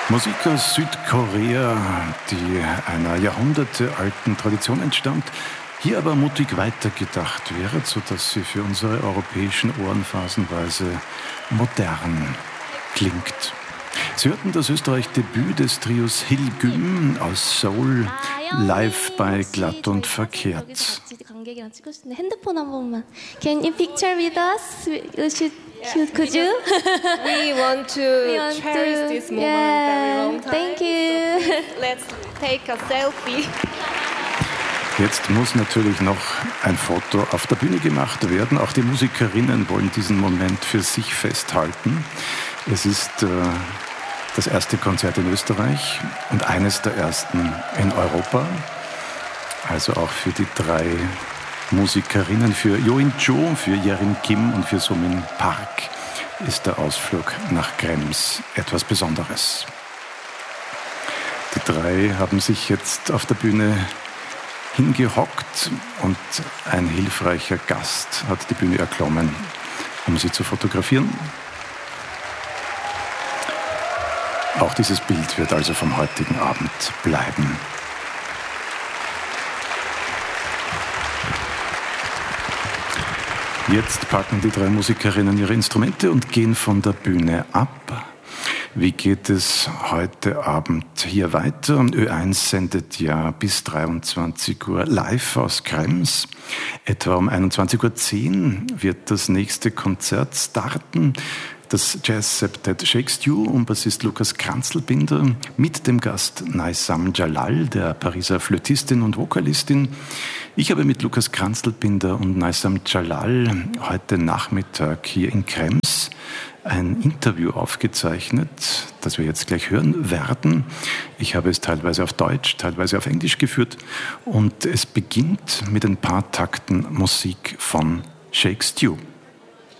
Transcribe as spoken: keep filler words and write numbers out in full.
Musik aus Südkorea, die einer jahrhundertealten Tradition entstammt, hier aber mutig weitergedacht wird, sodass sie für unsere europäischen Ohren phasenweise modern klingt. Sie hörten das Österreich-Debüt des Trios Hilgüm aus Seoul live bei Glatt und Verkehrt. Can you picture with us? Could you? We want to We want cherish to- this moment yeah, very long time. thank you. So please, let's take a selfie. Jetzt muss natürlich noch ein Foto auf der Bühne gemacht werden. Auch die Musikerinnen wollen diesen Moment für sich festhalten. Es ist äh, das erste Konzert in Österreich und eines der ersten in Europa. Also auch für die drei Musikerinnen, für Jo-In Jo, für Yerim Kim und für Somin Park ist der Ausflug nach Krems etwas Besonderes. Die drei haben sich jetzt auf der Bühne hingehockt und ein hilfreicher Gast hat die Bühne erklommen, um sie zu fotografieren. Auch dieses Bild wird also vom heutigen Abend bleiben. Jetzt packen die drei Musikerinnen ihre Instrumente und gehen von der Bühne ab. Wie geht es heute Abend hier weiter? Ö eins sendet ja bis dreiundzwanzig Uhr live aus Krems. Etwa um einundzwanzig Uhr zehn wird das nächste Konzert starten. Das Jazz-Septett Shake Stew und Bassist Lukas Kranzlbinder mit dem Gast Naysam Jalal, der Pariser Flötistin und Vokalistin. Ich habe mit Lukas Kranzlbinder und Naysam Jalal heute Nachmittag hier in Krems ein Interview aufgezeichnet, das wir jetzt gleich hören werden. Ich habe es teilweise auf Deutsch, teilweise auf Englisch geführt und es beginnt mit ein paar Takten Musik von Shake Stew.